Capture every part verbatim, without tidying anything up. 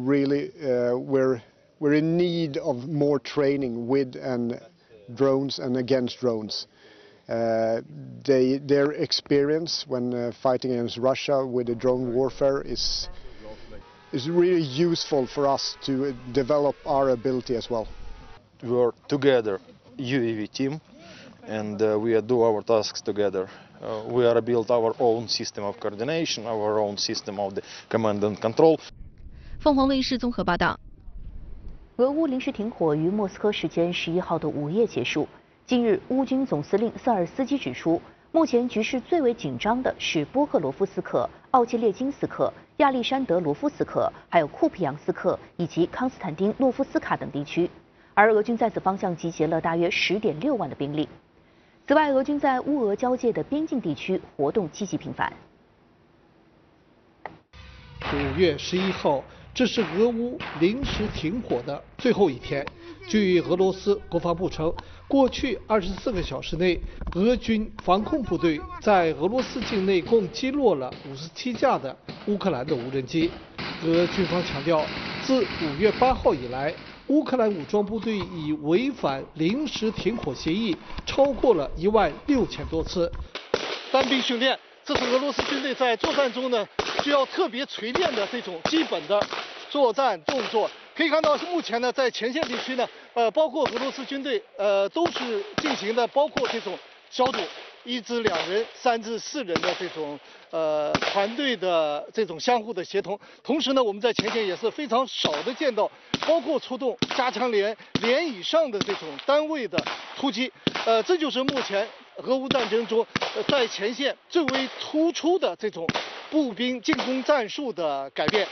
really uh, we're we're in need of more training with and drones and against drones. Uh, they, their experience when uh, fighting against Russia with the drone warfare is is really useful for us to develop our ability as well. We are together, U A V team, and uh, we do our tasks together. Uh, we are built our own system of coordination, our own system of the command and control. 凤凰卫视综合报道。 俄乌临时停火于莫斯科时间十一号的午夜结束。近日，乌军总司令瑟尔斯基指出，目前局势最为紧张的是波克罗夫斯克、奥切列金斯克、亚历山德罗夫斯克，还有库皮扬斯克以及康斯坦丁诺夫斯卡等地区。而俄军在此方向集结了大约十点六万的兵力。此外，俄军在乌俄交界的边境地区活动积极频繁。 五月十一号，这是俄乌临时停火的最后一天。据俄罗斯国防部称，过去二十四个小时内，俄军防空部队在俄罗斯境内共击落了五十七架的乌克兰的无人机。俄军方强调，自五月八号以来，乌克兰武装部队已违反临时停火协议超过了一万六千多次。单兵训练，这是俄罗斯军队在作战中呢需要特别锤炼的这种基本的作战动作。可以看到，目前呢，在前线地区呢，呃，包括俄罗斯军队，呃，都是进行的包括这种小组，一至两人、三至四人的这种呃团队的这种相互的协同。同时呢，我们在前线也是非常少的见到，包括出动加强连、连以上的这种单位的突击。呃，这就是目前俄乌战争中，呃，在前线最为突出的这种步兵进攻战术的改变。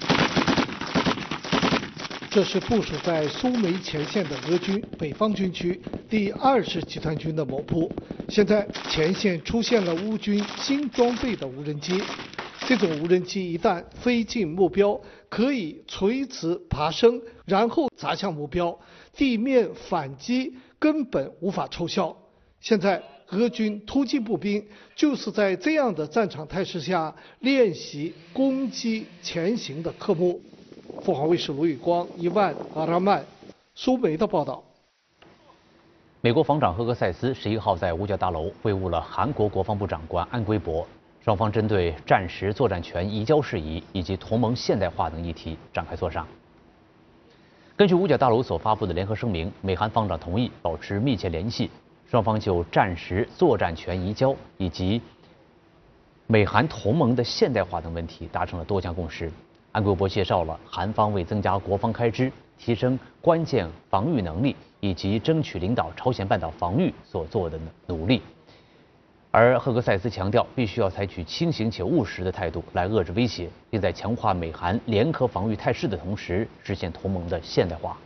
这是部署在苏梅前线的俄军北方军区第二十集团军的某部。现在前线出现了乌军新装备的无人机，这种无人机一旦飞进目标，可以垂直爬升，然后砸向目标，地面反击根本无法奏效。现在俄军突击步兵就是在这样的战场态势下练习攻击前行的科目。凤凰卫视卢宇光、伊万、阿拉曼、苏梅的报道。 美国防长赫克塞斯十一号在五角大楼会晤了韩国国防部长官安圭博，双方针对战时作战权移交事宜以及同盟现代化等议题展开磋商。根据五角大楼所发布的联合声明，美韩方长同意保持密切联系，双方就战时作战权移交以及美韩同盟的现代化等问题达成了多项共识。安圭博介绍了韩方为增加国防开支、提升关键防御能力以及争取领导朝鲜半岛防御所做的努力。而赫克塞斯强调，必须要采取清醒且务实的态度来遏制威胁，并在强化美韩联合防御态势的同时，实现同盟的现代化。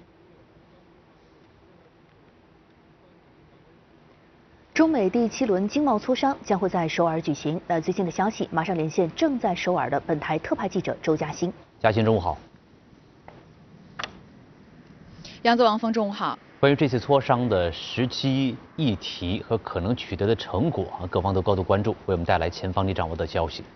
中美第七轮经贸磋商将会在首尔举行。那最新的消息，马上连线正在首尔的本台特派记者周嘉欣。 嘉欣，中午好。 杨子王峰，中午好。 关于这次磋商的时机、议题和可能取得的成果，各方都高度关注，为我们带来前方你掌握的消息。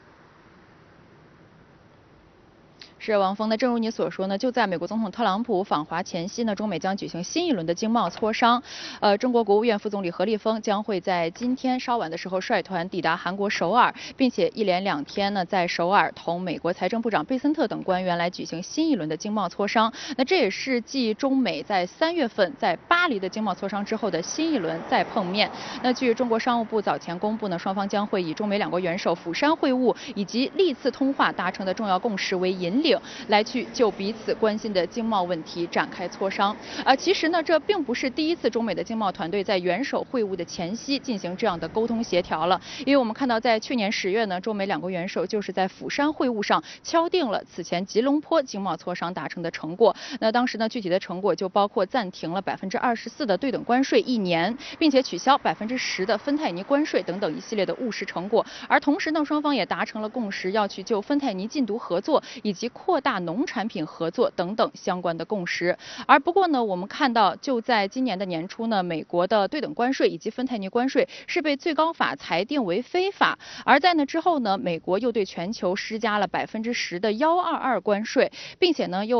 是王峰，那正如你所说呢，就在美国总统特朗普访华前夕呢，中美将举行新一轮的经贸磋商。呃，中国国务院副总理何立峰将会在今天稍晚的时候率团抵达韩国首尔，并且一连两天呢，在首尔同美国财政部长贝森特等官员来举行新一轮的经贸磋商。那这也是继中美在三月份在巴黎的经贸磋商之后的新一轮再碰面。那据中国商务部早前公布呢，双方将会以中美两国元首釜山会晤以及历次通话达成的重要共识为引领，来去就彼此关心的经贸问题展开磋商。呃，其实呢，这并不是第一次中美的经贸团队在元首会晤的前夕进行这样的沟通协调了，因为我们看到在去年十月呢，中美两国元首就是在釜山会晤上敲定了此前吉隆坡经贸磋商达成的成果。那当时呢，具体的成果就包括暂停了百分之二十四的对等关税一年，并且取消百分之十的芬太尼关税等等一系列的务实成果。而同时呢，双方也达成了共识，要去就芬太尼禁毒合作以及扩大农产品合作等等相关的共识。而不过呢，我们看到就在今年的年初呢，美国的对等关税以及芬太尼关税是被最高法裁定为非法。而在那之后呢，美国又对全球施加了百分之十的幺二二关税，并且呢又